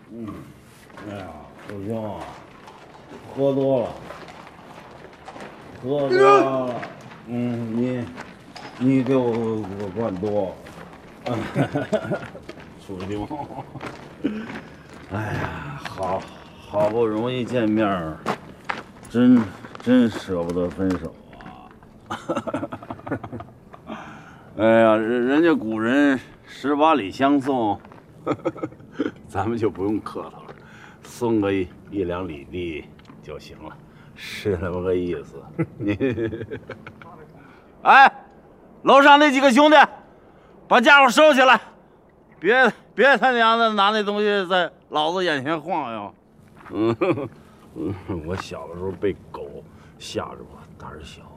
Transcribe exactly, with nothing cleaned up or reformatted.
嗯，哎呀，不行啊，喝多了，喝多了。嗯，你你给我我灌多。楚兄，哎呀，好好不容易见面儿，真真舍不得分手啊！哎呀，人人家古人十八里相送，咱们就不用客套了，送个一一两里地就行了，是那么个意思。你，哎，楼上那几个兄弟，把家伙收起来，别别他娘的拿那东西在老子眼前晃悠。嗯，嗯，我小的时候被狗吓着过，胆儿小。